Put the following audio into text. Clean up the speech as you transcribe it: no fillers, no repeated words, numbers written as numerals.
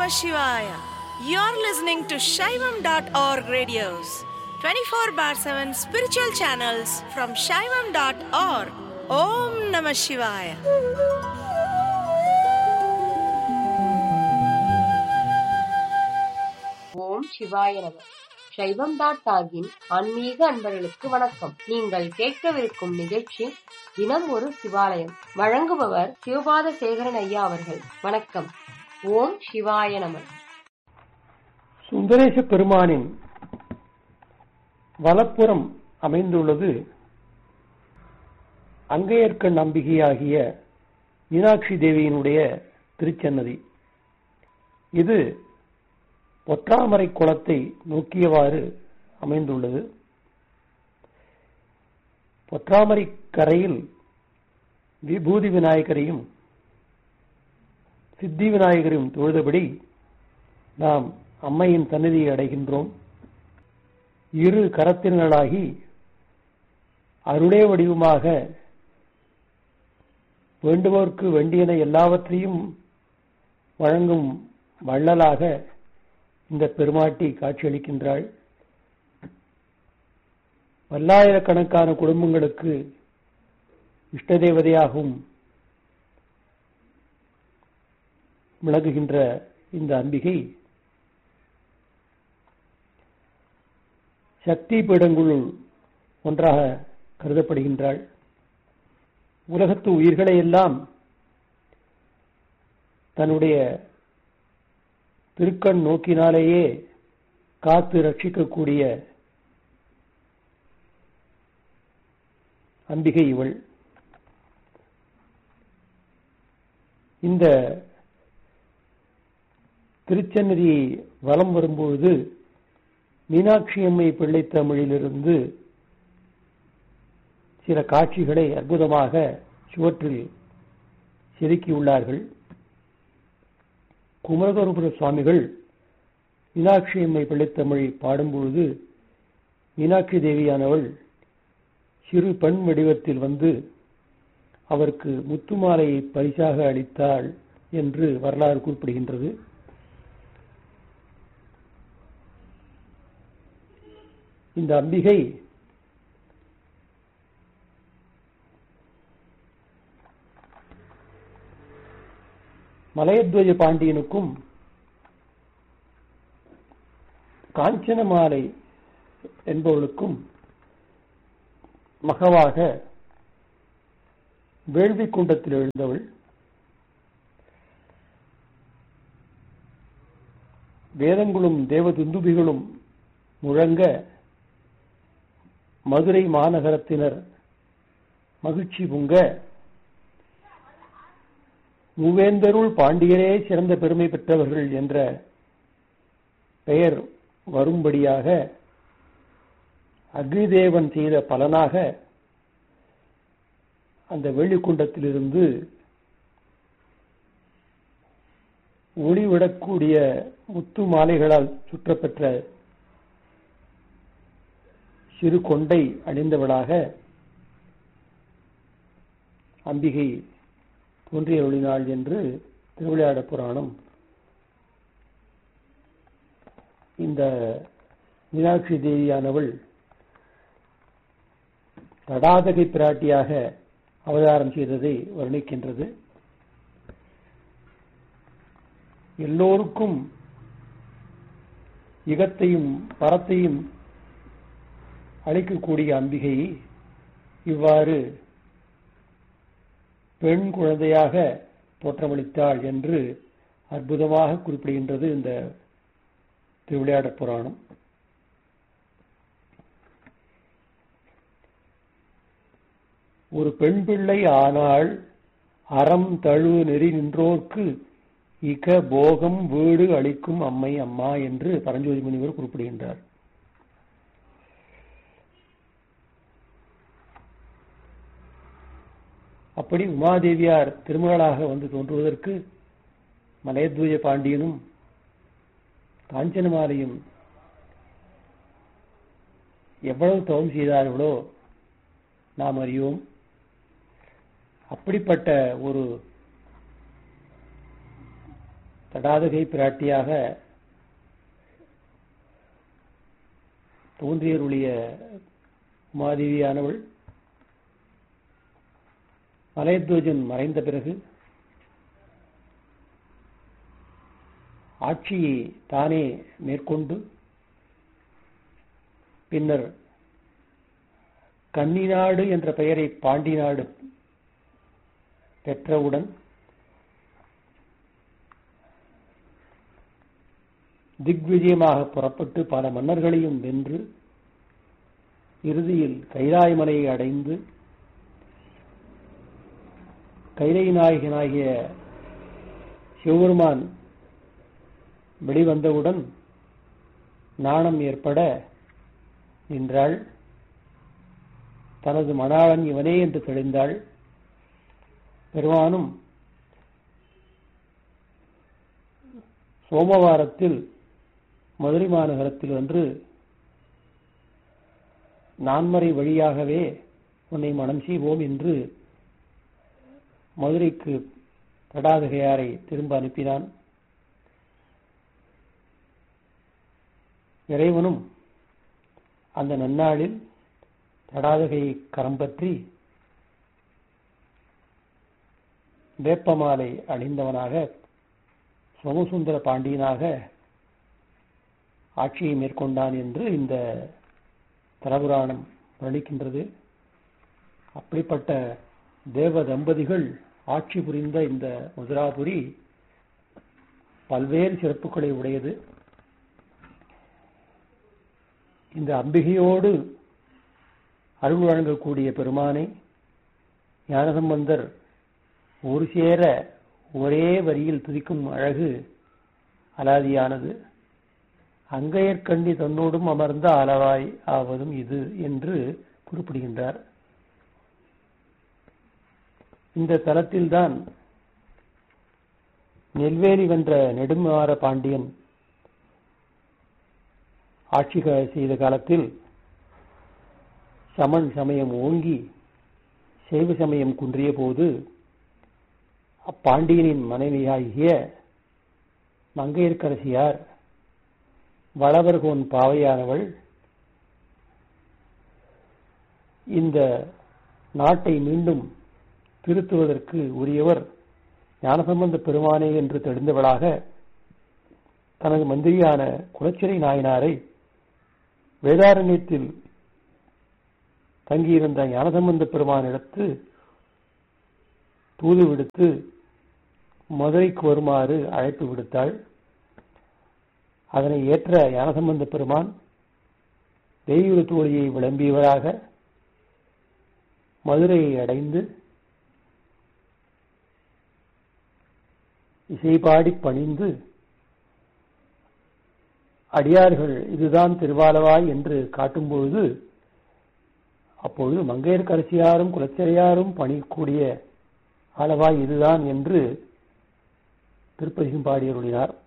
Shivaya. You're listening to Shaivam.org radios, 24 bar 7 spiritual channels from Shaivam.org. Om Namah Shivaya. ஓம் சிவாய நம. சைவம் dot டாகின் ஆன்மீக அன்பர்களுக்கு வணக்கம். நீங்கள் கேட்கவிருக்கும் நிகழ்ச்சி தினம் ஒரு சிவாலயம். வழங்குபவர் சிவபாத சேகரன் ஐயா அவர்கள். வணக்கம். ஓம் சிவாய நம. சுந்தரேச பெருமானின் வலப்புறம் அமைந்துள்ளது அங்கையர்க்கண் அம்பிகையாகிய மீனாட்சி தேவியினுடைய திருச்சன்னதி. இது பொற்றாமரை குளத்தை நோக்கியவாறு அமைந்துள்ளது. பொற்றாமரை கரையில் விபூதி விநாயகரையும் சித்தி விநாயகரையும் தொழுதபடி நாம் அம்மையின் சன்னதியை அடைகின்றோம். இரு கரத்தினர்களாகி அருளே வடிவமாக வேண்டுவோர்க்கு வேண்டியன எல்லாவற்றையும் வழங்கும் வள்ளலாக இந்த பெருமாட்டி காட்சியளிக்கின்றாள். பல்லாயிரக்கணக்கான குடும்பங்களுக்கு இஷ்ட தேவதையாகவும் விளங்குகின்ற இந்த அம்பிகை சக்தி பீடங்களுள் ஒன்றாக கருதப்படுகின்றாள். உலகத்து உயிர்களை எல்லாம் தன்னுடைய திருக்கண் நோக்கினாலேயே காத்து ரட்சிக்கக்கூடிய அம்பிகை இவள். இந்த திருச்சன்னதியை வலம் வரும்பொழுது மீனாட்சி அம்மை பிள்ளைத் தமிழிலிருந்து சில காட்சிகளை அற்புதமாக சுவற்றில் செதுக்கியுள்ளார்கள். குமரகுருபுர சுவாமிகள் மீனாட்சி அம்மை பிள்ளைத்தமிழை பாடும்பொழுது மீனாட்சி தேவியானவள் சிறு பெண் வடிவத்தில் வந்து அவருக்கு முத்துமாலையை பரிசாக அளித்தாள் என்று வரலாறு குறிப்பிடுகின்றது. இந்த அம்பிகை மலையத்வஜ பாண்டியனுக்கும் காஞ்சனமாலை என்பவளுக்கும் மகவாக வேள்வி குண்டத்தில் எழுந்தவள். வேதங்களும் தேவதுந்துபிகளும் முழங்க மதுரை மாநகரத்தினர் மகிழ்ச்சி பொங்க மூவேந்தருள் பாண்டியரே சிறந்த பெருமை பெற்றவர்கள் என்ற பெயர் வரும்படியாக அக்னிதேவன் செய்த பலனாக அந்த வெள்ளிக்குண்டத்திலிருந்து ஒளிவிடக்கூடிய முத்து மாலைகளால் சுற்றப்பெற்ற சிறு கொண்டை அணிந்தவளாக அம்பிகை தோன்றிய ஒளிநாள் என்று திருவிளையாட புராணம் இந்த மீனாட்சி தேவியானவள் தடாதகை பிராட்டியாக அவதாரம் செய்ததை வர்ணிக்கின்றது. எல்லோருக்கும் இகத்தையும் பரத்தையும் அளிக்கக்கூடிய அம்பிகை இவ்வாறு பெண் குழந்தையாக தோற்றமளித்தாள் என்று அற்புதமாக குறிப்பிடுகின்றது இந்த திருவிளையாட புராணம். ஒரு பெண் பிள்ளை ஆனால் அறம் தழு நெறி நின்றோர்க்கு இக போகம் வீடு அளிக்கும் அம்மை அம்மா என்று பரஞ்சோதி முனிவர் குறிப்பிடுகின்றார். அப்படி உமாதேவியார் திருமகளாக வந்து தோன்றுவதற்கு மலையத்வஜ பாண்டியனும் காஞ்சனமாலையும் எவ்வளவு தவம் செய்தார்களோ நாம் அறியோம். அப்படிப்பட்ட ஒரு தடாதகை பிராட்டியாக தோன்றியருடைய உமாதேவியானவள் மலையத்வஜன் மறைந்த பிறகு ஆட்சியை தானே மேற்கொண்டு பின்னர் கன்னிநாடு என்ற பெயரை பாண்டி நாடு பெற்றவுடன் திக்விஜயமாக புறப்பட்டு பல மன்னர்களையும் வென்று இறுதியில் கைலாய மலையை அடைந்து கைலை நாயகனாகிய சிவபெருமான் வெளிவந்தவுடன் நாணம் ஏற்பட நின்றாள். தனது மணாளன் இவனே என்று தெளிந்தாள். பெருமானும் சோமவாரத்தில் மதுரை மாநகரத்தில் ஒன்று நான்மறை வழியாகவே உன்னை மனம் செய்வோம் என்று மதுரைக்கு தடாதகையாரை திரும்ப அனுப்பினான். இறைவனும் அந்த நன்னாளில் தடாதகையை கரம் பற்றி வேப்பமாலை அணிந்தவனாக சோமசுந்தர பாண்டியனாக ஆட்சியை மேற்கொண்டான் என்று இந்த தலபுராணம் வர்ணிக்கின்றது. அப்படிப்பட்ட தேவ தம்பதிகள் ஆட்சி புரிந்த இந்த மதுராபுரி பல்வேறு சிறப்புகளை உடையது. இந்த அம்பிகையோடு அருள் வழங்கக்கூடிய பெருமானை ஞானசம்பந்தர் ஒரு சேர ஒரே வரியில் துதிக்கும் அழகு அலாதியானது. அங்கையற்கண்ணி தன்னோடும் அமர்ந்த அளவாய் ஆவதும் இது என்று குறிப்பிடுகின்றார். இந்த தலத்தில்தான் நெல்வேலி வென்ற நெடுமாற பாண்டியன் ஆட்சி செய்த காலத்தில் சமண் சமயம் ஓங்கி சைவ சமயம் குன்றிய போது அப்பாண்டியனின் மனைவியாகிய மங்கையர்க்கரசியார் வளவர்கோன் பாவையானவள் இந்த நாட்டை மீண்டும் திருத்துவதற்கு உரியவர் ஞானசம்பந்த பெருமானே என்று தெரிந்தவளாக தனது மந்திரியான குலச்சிறை நாயனாரை வேதாரண்யத்தில் தங்கியிருந்த ஞானசம்பந்த பெருமானிடத்து தூது விடுத்து மதுரைக்கு வருமாறு அழைப்பு விடுத்தாள். அதனை ஏற்ற ஞானசம்பந்த பெருமான் வேயூர் தோழியை விளம்பியவராக மதுரையை அடைந்து இசைபாடி பணிந்து அடியார்கள் இதுதான் திருவாலவாய் என்று காட்டும்பொழுது அப்பொழுது மங்கையர்க்கரசியாரும் குலச்சிறையாரும் பணிக்கூடிய ஆலவாய் இதுதான் என்று திருப்பதிகம் பாடியருளினார்.